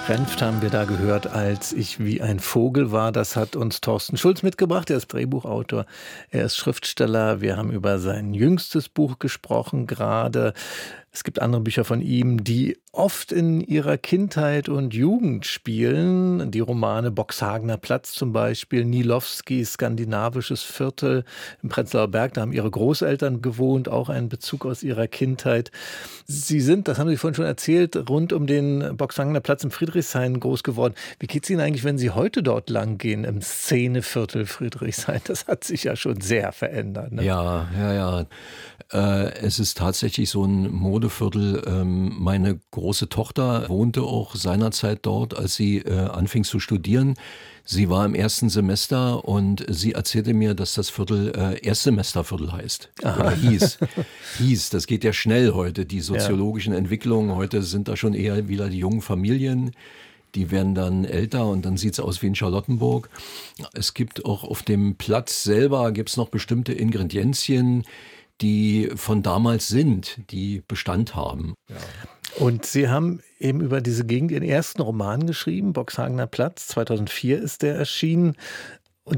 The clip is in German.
Renft haben wir da gehört, als ich wie ein Vogel war. Das hat uns Thorsten Schulz mitgebracht. Er ist Drehbuchautor, er ist Schriftsteller. Wir haben über sein jüngstes Buch gesprochen gerade. Es gibt andere Bücher von ihm, die oft in ihrer Kindheit und Jugend spielen. Die Romane Boxhagener Platz zum Beispiel, Nilowskis Skandinavisches Viertel im Prenzlauer Berg. Da haben ihre Großeltern gewohnt, auch ein Bezug aus ihrer Kindheit. Sie sind, das haben Sie vorhin schon erzählt, rund um den Boxhagener Platz im Friedrichshain groß geworden. Wie geht es Ihnen eigentlich, wenn Sie heute dort lang gehen, im Szeneviertel Friedrichshain? Das hat sich ja schon sehr verändert. Ne? Ja. Es ist tatsächlich so ein Modeviertel. Meine große Tochter wohnte auch seinerzeit dort, als sie anfing zu studieren. Sie war im ersten Semester und sie erzählte mir, dass das Viertel Erstsemesterviertel heißt. Aha. Oder hieß. Das geht ja schnell heute, die soziologischen Entwicklungen. Heute sind da schon eher wieder die jungen Familien. Die werden dann älter und dann sieht es aus wie in Charlottenburg. Es gibt auch auf dem Platz selber gibt's noch bestimmte Ingredienzien, die von damals sind, die Bestand haben. Ja. Und Sie haben eben über diese Gegend Ihren ersten Roman geschrieben, Boxhagener Platz. 2004 ist der erschienen.